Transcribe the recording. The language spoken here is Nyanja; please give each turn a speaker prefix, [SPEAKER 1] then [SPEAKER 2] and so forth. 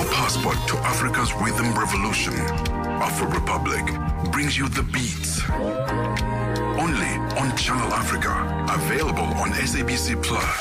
[SPEAKER 1] Your passport to Africa's rhythm revolution. Afro Republic brings you the beats. Only on Channel Africa. Available on SABC Plus.